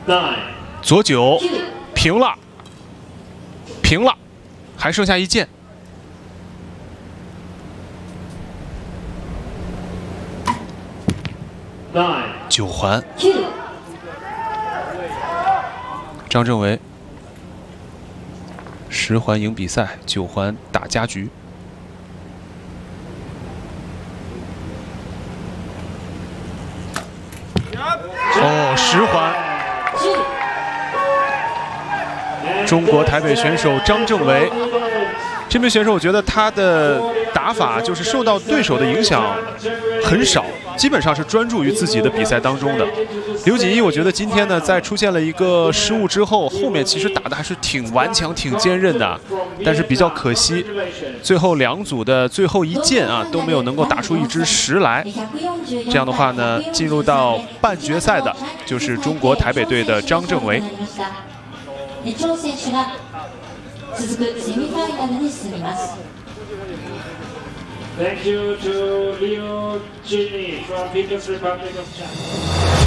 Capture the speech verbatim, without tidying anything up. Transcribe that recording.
左九平了，平了，还剩下一件。九环。张正维十环赢比赛，九环打加局。哦，十环。中国台北选手张正维，这名选手我觉得他的打法就是受到对手的影响很少，基本上是专注于自己的比赛当中的。刘锦毅，我觉得今天呢，在出现了一个失误之后，后面其实打的还是挺顽强、挺坚韧的，但是比较可惜，最后两组的最后一件啊都没有能够打出一支十来。这样的话呢，进入到半决赛的就是中国台北队的張正维。 張選手が続くセミファイナルに進みます。 Thank you to Leo Ginny from People's Republic of China.